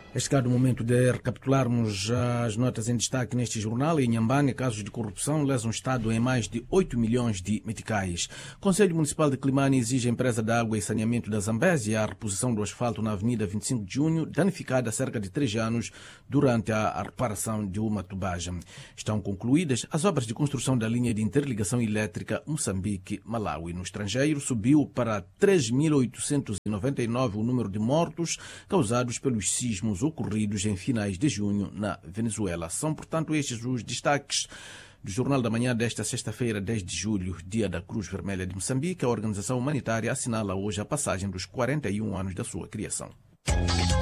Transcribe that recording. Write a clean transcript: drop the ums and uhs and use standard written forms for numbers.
É chegado o momento de recapitularmos as notas em destaque neste jornal. Em Inhambane, casos de corrupção lesam o Estado em mais de 8 milhões de meticais. O Conselho Municipal de Climane exige à empresa de água e saneamento da Zambésia a reposição do asfalto na Avenida 25 de Junho, danificada há cerca de 3 anos durante a reparação de uma tubagem. Estão concluídas as obras de construção da linha de interligação elétrica Moçambique-Malawi. No estrangeiro, subiu para 3.899 o número de mortos causados pelos sismos ocorridos em finais de junho na Venezuela. São, portanto, estes os destaques do Jornal da Manhã desta sexta-feira, 10 de julho, dia da Cruz Vermelha de Moçambique. A organização humanitária assinala hoje a passagem dos 41 anos da sua criação.